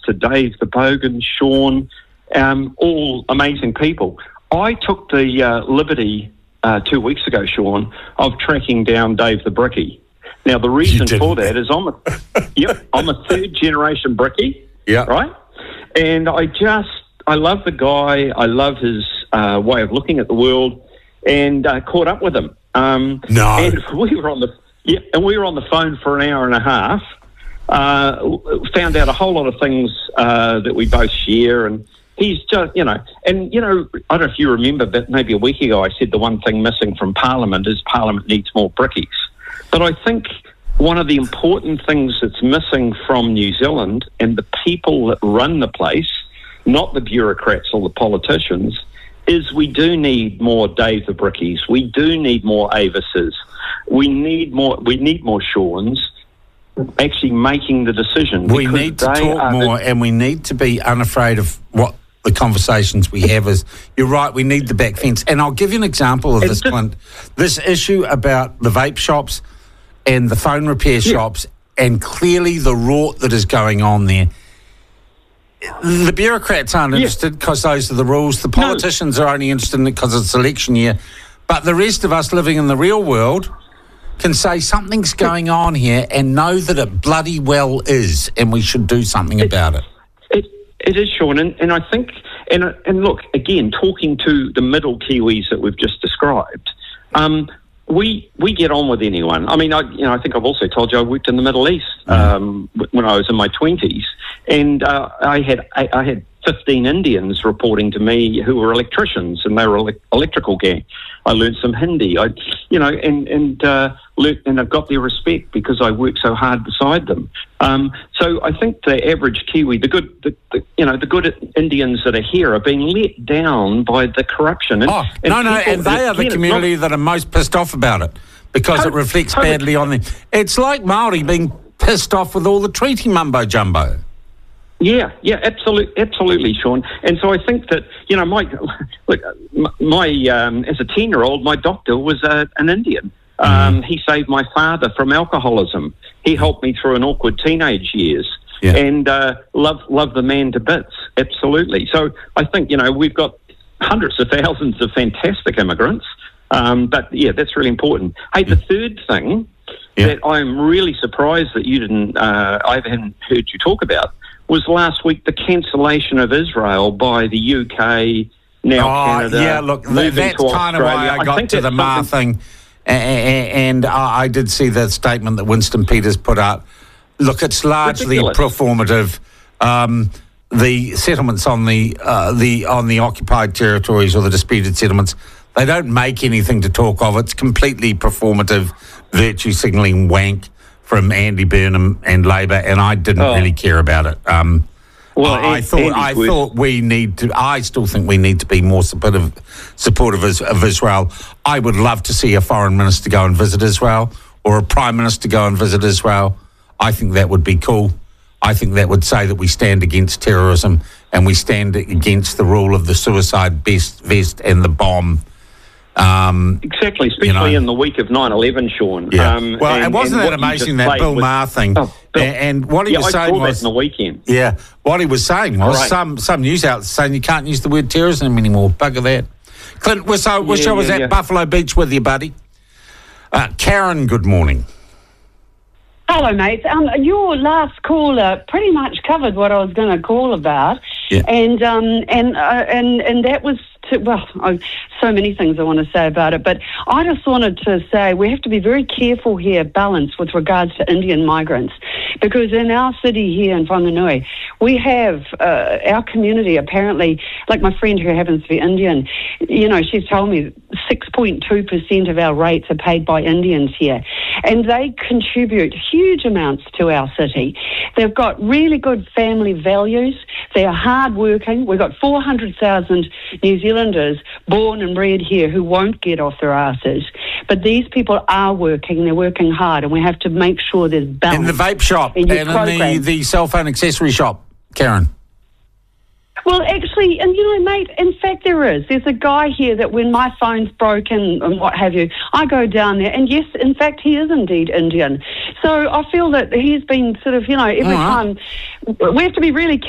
to Dave the Bogan, Sean, all amazing people. I took the liberty 2 weeks ago, Sean, of tracking down Dave the Brickie. Now, the reason for that is I'm a third-generation Brickie, right? And I love the guy. I love his way of looking at the world, and caught up with him. And we were on the phone for an hour and a half. Found out a whole lot of things that we both share, and he's just, I don't know if you remember, but maybe a week ago I said the one thing missing from Parliament is Parliament needs more brickies. But I think one of the important things that's missing from New Zealand and the people that run the place, not the bureaucrats or the politicians, is we do need more Dave the Brickies. We do need more Avises. We need more Seans actually making the decision. We need to talk more, and we need to be unafraid of what the conversations we have is. You're right, we need the back fence. And I'll give you an example of this, Clint. This issue about the vape shops and the phone repair shops, and clearly the rort that is going on there. The bureaucrats aren't interested because those are the rules. The politicians are only interested in it because it's election year. But the rest of us living in the real world can say something's going on here and know that it bloody well is, and we should do something about it. It is, Sean, and I think, and look, again, talking to the middle Kiwis that we've just described, we get on with anyone. I mean, I think I've also told you I worked in the Middle East when I was in my 20s, and I had 15 Indians reporting to me who were electricians, and they were electrical gang. I learned some Hindi, and I've got their respect because I work so hard beside them. So I think the average Kiwi, the good Indians that are here are being let down by the corruption. And they are the community that are most pissed off about it because it reflects badly on them. It's like Māori being pissed off with all the treaty mumbo jumbo. Yeah, absolutely, Sean. And so I think that, my as a 10-year-old, my doctor was an Indian. He saved my father from alcoholism. He helped me through an awkward teenage years. Yeah. And love the man to bits, absolutely. So I think, we've got hundreds of thousands of fantastic immigrants. But, that's really important. Hey, the third thing that I'm really surprised that you didn't, I haven't heard you talk about, was last week the cancellation of Israel by the UK, now Canada. Yeah, look, that's kind of why I got to the Ma thing. And I did see the statement that Winston Peters put out. Look, it's largely performative. The settlements on the occupied territories or the disputed settlements, they don't make anything to talk of. It's completely performative, virtue signalling wank from Andy Burnham and Labor, and I didn't really care about it. I thought we need to. I still think we need to be more supportive of Israel. I would love to see a foreign minister go and visit Israel, or a prime minister go and visit Israel. I think that would be cool. I think that would say that we stand against terrorism and we stand against the rule of the suicide vest and the bomb. Exactly, especially in the week of 9/11, Sean. Yeah. And wasn't that amazing, that Bill Maher thing? And what he was saying was, that in the weekend. Yeah, what he was saying was some news outlets saying you can't use the word terrorism anymore. Bugger that. Clint, wish I was at Buffalo Beach with you, buddy. Karen, good morning. Hello, mate. Your last caller pretty much covered what I was going to call about, and that was so many things I want to say about it, but I just wanted to say we have to be very careful here, balanced with regards to Indian migrants, because in our city here in Whanganui, we have our community apparently, like my friend who happens to be Indian, she's told me 6.2% of our rates are paid by Indians here, and they contribute huge amounts to our city. They've got really good family values. They are hard-working. We've got 400,000 New Zealanders born and bred here who won't get off their asses. But these people are working. They're working hard, and we have to make sure there's balance. In the vape shop and in the cell phone accessory shop, Karen. Well, actually, and mate, in fact there is. There's a guy here that when my phone's broken and what have you, I go down there, and yes, in fact, he is indeed Indian. So I feel that he's been sort of, every time, we have to be really